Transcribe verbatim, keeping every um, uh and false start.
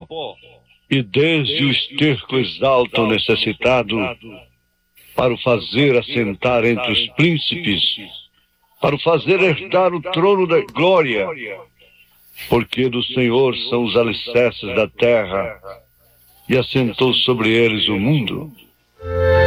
e desde o esterco exalta o necessitado, para o fazer assentar entre os príncipes, para o fazer herdar o trono da glória, porque do Senhor são os alicerces da terra, e assentou sobre eles o mundo.